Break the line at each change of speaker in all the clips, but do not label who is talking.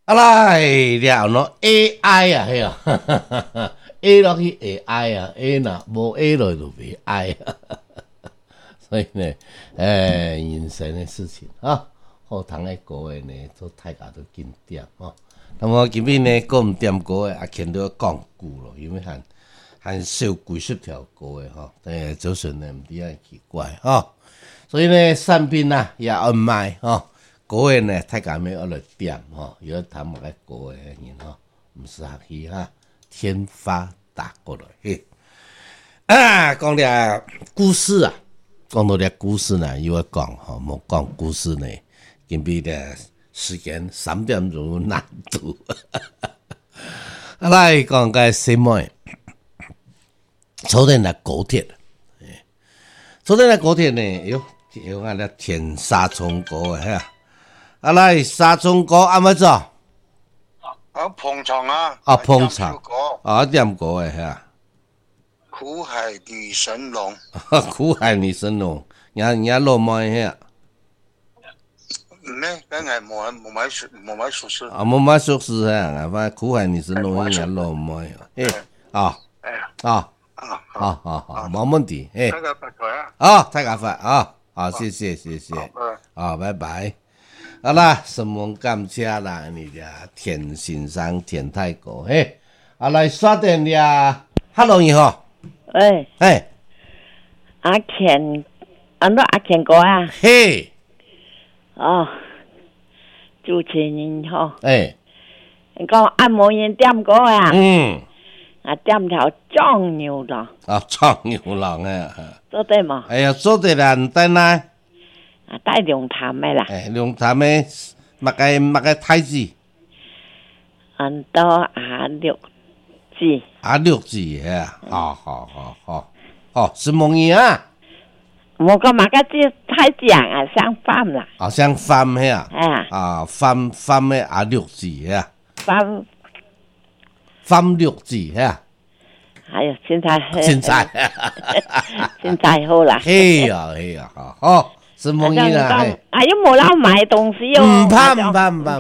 啊来了喏 AI 啊，嘿啊，A 落去 AI 啊，A 呐无 A 落就袂 I 啊，所以呢，人生的事情啊，好通的过的呢，做大家都紧点哦。那么今日呢，讲唔点过的，也见到讲久咯，因为还少几十条过的吼，早晨呢唔知啊奇怪吼，所以呢，产品啊也要卖吼。过的呢，大家要来点吼，有谈某个过的人吼，唔是客气哈，天发打过来嘿。啊，讲了故事啊，讲到了故事呢，又要讲吼，莫讲故事呢，今日的时间3点钟难度。来讲个什么？昨天的高铁，昨天的高铁呢，有啊，那填沙葱糕的哈。啊来，沙葱糕安怎做？
捧场啊！
捧场点歌的哈。
苦海女神龙，
苦海女神龙，人落麦遐。
咩？梗系冇买熟食。
冇买熟食吓，反正苦海女神龙人落麦。好，冇问题。
大家发财啊！
大家发好，谢谢。拜拜。好啦，什么感谢啦？你的田先生、田太哥，嘿，来刷电呀，Hello， 你好。
阿田，阿田哥啊。
嘿。
主持人好。你讲按摩院点过啊？点条壮牛郎。
壮牛郎啊。
做对嘛？
做对啦，唔得啦。
带龙潭的啦。
龙潭的，乜个太子？
多6字。
6字啊！好，是梦怡啊。
我讲乜个字太子啊，像饭啦。
像饭遐。饭的6字遐。饭6字遐。
哎呀，现在好啦。
嘿呀，好。是梦怡啦，
又冇老买东西哦。
唔怕，
唔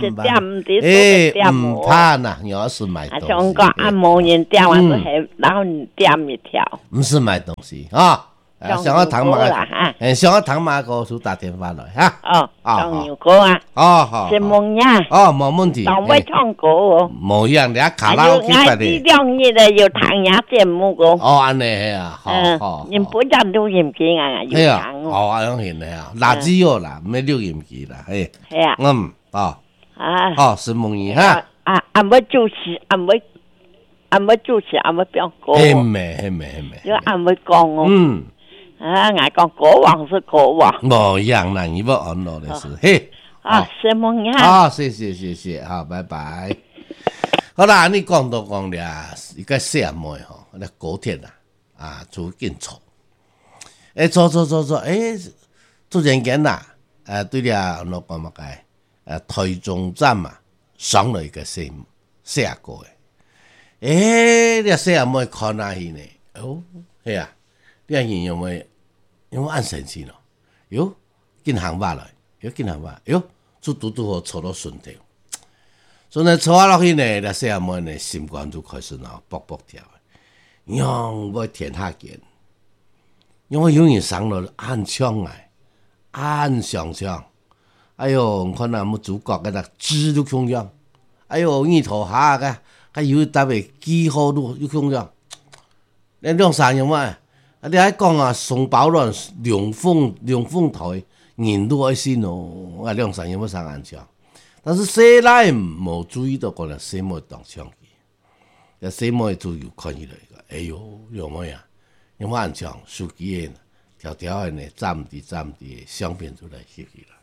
怕呐！你要是买东西，
像个按摩院店，我是然后点一条。
不是买东西啊，想要糖马想要糖马哥就打电话来哈。
唱牛歌啊。
好。
是梦呀。
冇问题。
当会唱歌哦。
冇样，你卡拉 OK
的。这两日的有唐人节目个。
安尼啊，好。
你不讲录音机啊，有唐哦。
安样的啊，垃圾哦啦，没录音机啦，
系啊。
好，是梦怡哈。
没主持，没主持，没表歌。
嘿没。
要没讲哦。我讲国王是国王。
冇样啦，你不按落的是嘿。
是梦呀。
谢谢，好，拜拜。好啦，你讲到讲了，一个什么吼，那高铁啦，就紧错。错，突然间啦，对了，那个乜个，台中站嘛，上了一个下过诶，你下冇看哪去呢？系啊，你人有冇按神奇咯？哟，进航班来，哟，就拄好坐到顺条，所以坐落去呢，那下冇呢，心肝就开始卜跳，要填下见，因为有人上了按枪来。按上枪，哎哟，看那么主角个那枝都恐样，哎哟，二头下个，还有特别几号都恐样。你两三样嘛？你还讲啊，宋宝乱龙凤台，人都爱先哦，两三样要上暗枪，但是西来冇注意到，讲了西冇当枪机，那西冇就有看起来个，哎哟，有么呀？有冇暗枪？手机的。条的呢，站的相片出来写去了。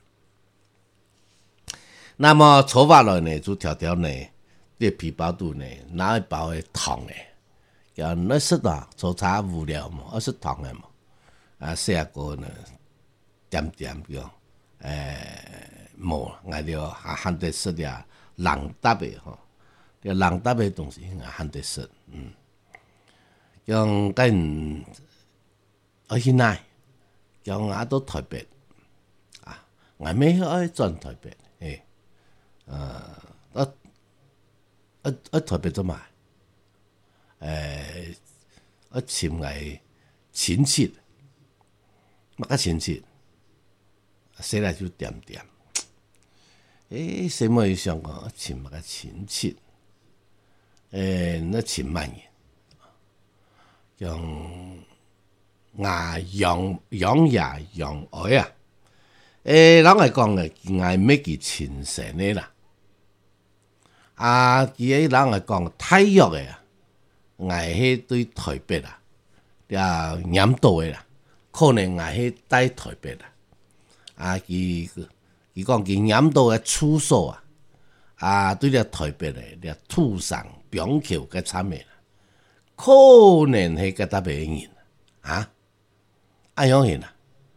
那么抽法来呢，就条呢，这皮包肚呢，拿一包的糖的，叫那是啦，抽查无聊嘛，是糖的嘛，下个呢，点样，冇，我就还得吃点冷搭的哈，这冷搭的东西还得吃，像跟。现在叫我到台北我没去转台北， 特别做嘛，亲爱亲戚，嘛较亲戚，生来就点点。什么意思讲？亲嘛较亲戚，那亲慢言，用牙用牙用爱啊。人来讲嘅，牙咩叫亲生的啦？伊人来讲太弱嘅啊，牙迄对台北啦，严岛的啦，可能牙迄带台北啦。伊讲佢严岛嘅出手对了台北嘅土上表口嘅惨嘅啦，可能係個特別人按樣人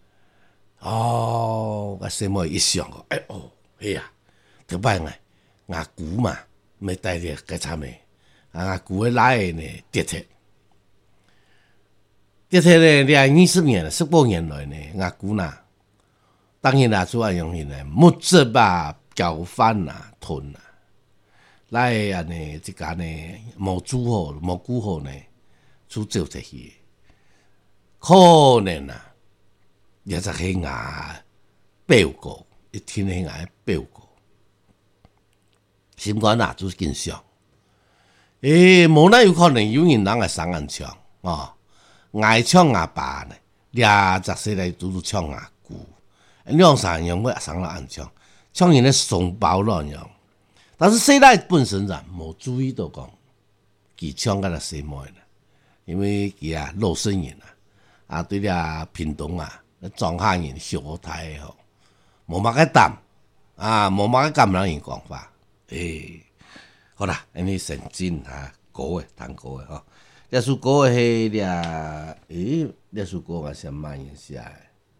我心內一想係特別牙骨嘛，咪帶啲嘅慘嘅，牙骨嘅來嘅呢跌鐵呢，你係20年18年來呢，牙骨呐。當然啦，做按樣人呢，木質吧、攪飯啊、吞啊，來安尼即間呢冇煮好、冇顧好呢，煮做這些，可能也就係牙飆過，一天係牙飆過，心肝做緊想，冇那有可能有人係生眼槍牙槍牙巴呢，20歲來拄槍牙骨。兩三樣我上了暗槍，槍人咧鬆包咯樣，但是世代本身就冇注意到講，佢槍嗰個什麼啦，因為佢老生人對啲屏東莊下人小台吼，冇乜嘅膽冇乜嘅咁樣人講法，好啦，呢成真歌嘅彈歌嘅嗬，呢首歌係呢首歌我先慢一下。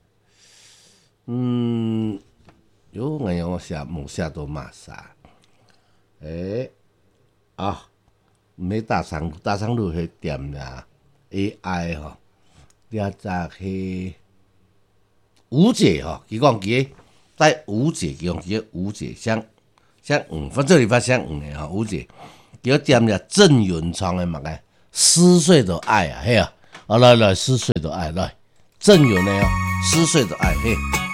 有眼我冇寫到馬莎，沒大商路去店啦 ，AI 吼，你啊就係吳姐吼，佢講佢帶吳姐，佢講佢吳姐像反正你發像嘅吼，吳姐，佢店啦鄭元暢嘅嘛個撕碎的愛係來撕碎的愛來，鄭元嘅撕碎的愛嘿。